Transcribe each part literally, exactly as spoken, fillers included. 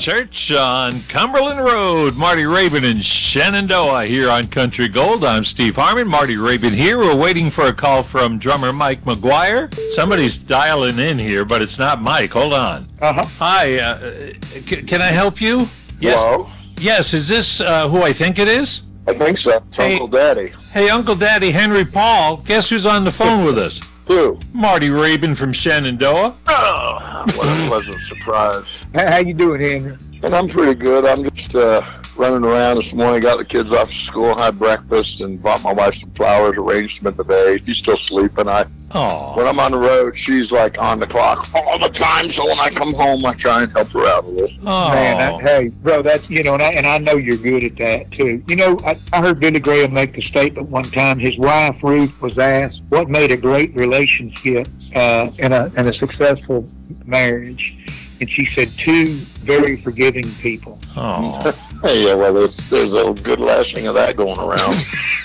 Church on Cumberland Road. Marty Raybon and Shenandoah here on Country Gold. I'm Steve Harmon. Marty Raybon here. We're waiting for a call from drummer Mike McGuire. Somebody's dialing in here, but it's not Mike. Hold on. Uh-huh. Hi. Uh, c- can I help you? Yes. Hello? Yes. Is this uh, who I think it is? I think so. It's Hey. Uncle Daddy. Hey, Uncle Daddy, Henry Paul. Guess who's on the phone with us? Who? Marty Raybon from Shenandoah. Oh, what a pleasant surprise. How, how you doing, Henry? And I'm pretty good. I'm just uh, running around this morning, got the kids off to school, had breakfast, and bought my wife some flowers, arranged them in the vase. She's still sleeping. I, Oh. when I'm on the road, she's like on the clock all the time, so when I come home, I try and help her out a little. Oh. Man, I, hey, bro, that's, you know, and I, and I know you're good at that, too. You know, I, I heard Billy Graham make the statement one time. His wife, Ruth, was asked what made a great relationship uh, and, a, and a successful marriage. And she said, two very forgiving people. Oh. Hey, yeah, well, there's, there's a good lashing of that going around.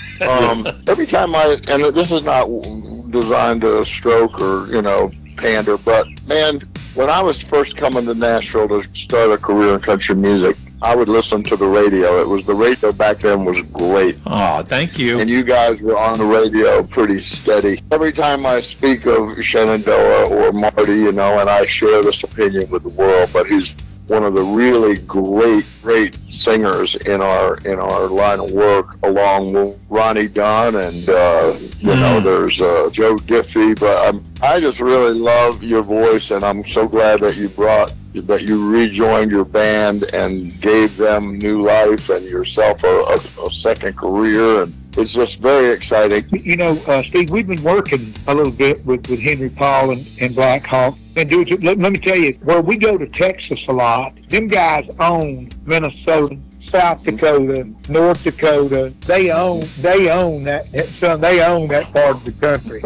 um, every time I, and this is not designed to stroke or, you know, pander, but, man, when I was first coming to Nashville to start a career in country music, I would listen to the radio. It was the radio back then was great. Oh, thank you. And you guys were on the radio pretty steady. Every time I speak of Shenandoah or Marty, you know, and I share this opinion with the world, but he's one of the really great, great singers in our in our line of work, along with Ronnie Dunn and, uh, you Mm. know, there's uh, Joe Diffie. But um, I just really love your voice, and I'm so glad that you brought that you rejoined your band and gave them new life and yourself a, a, a second career, and it's just very exciting. You know, uh, Steve, we've been working a little bit with, with Henry Paul and, and Black Hawk. And do it, let, let me tell you, where we go to Texas a lot, them guys own Minnesota, South Dakota, North Dakota. They own, they own that, son. They own that part of the country.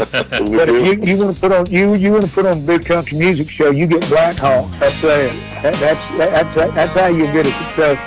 We But do. if you, you want to put on you you want to put on a big country music show, you get Black Hawk. That's it. That, that's that's that's how you get a success.